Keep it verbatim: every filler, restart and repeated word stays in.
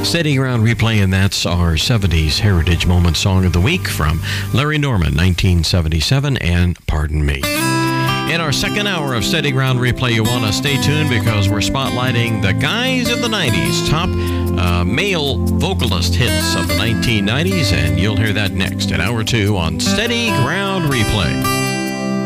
Steady Ground Replay, and that's our seventies Heritage Moment Song of the Week from Larry Norman, nineteen seventy-seven, and Pardon Me. In our second hour of Steady Ground Replay, you want to stay tuned because we're spotlighting the guys of the nineties, top uh, male vocalist hits of the nineteen nineties, and you'll hear that next in hour two on Steady Ground Replay.